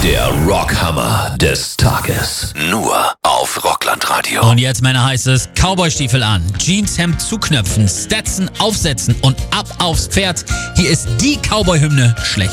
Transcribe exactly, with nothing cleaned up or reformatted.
Der Rockhammer des Tages. Nur auf Rocklandradio. Und jetzt, Männer, heißt es Cowboystiefel an, Jeanshemd zuknöpfen, Stetson aufsetzen und ab aufs Pferd. Hier ist die Cowboy-Hymne schlecht.